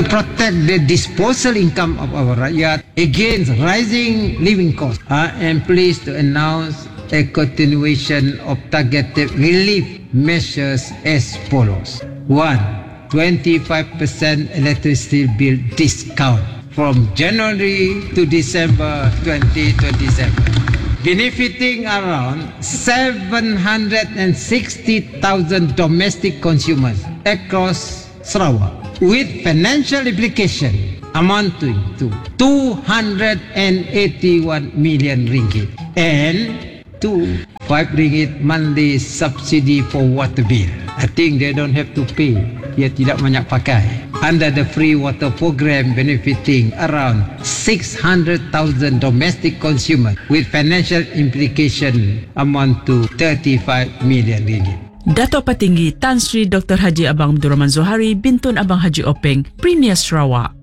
to protect the disposable income of our rakyat against rising living costs. I am pleased to announce a continuation of targeted relief measures as follows. 1. 25% electricity bill discount from January to December 2027, benefiting around 760,000 domestic consumers across Sarawak, with financial implication amounting to 281 million ringgit, and 5 ringgit monthly subsidy for water bill. I think they don't have to pay. Dia tidak banyak pakai. Under the free water program benefiting around 600,000 domestic consumers with financial implication amount to 35 million ringgit. Dato' Patinggi Tan Sri Dr. Haji Abang Abdul Rahman Zohari, Bintun Abang Haji Openg, Premier Sarawak.